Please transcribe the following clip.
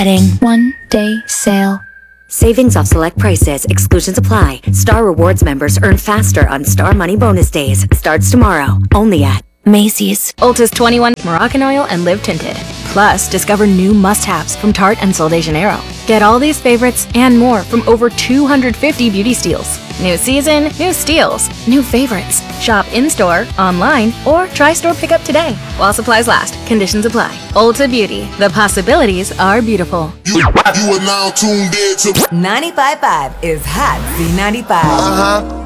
Heading 1-day sale. Savings off select prices. Exclusions apply. Star Rewards members earn faster on Star Money Bonus Days. Starts tomorrow. Only at Macy's. Ulta's 21 Moroccan Oil and Live Tinted. Plus, discover new must-haves from Tarte and Sol de Janeiro. Get all these favorites and more from over 250 beauty steals. New season, new steals, new favorites. Shop in-store, online, or try store pickup today. While supplies last, conditions apply. Ulta Beauty. The possibilities are beautiful. You are now tuned in to 95.5 is Hot Z95.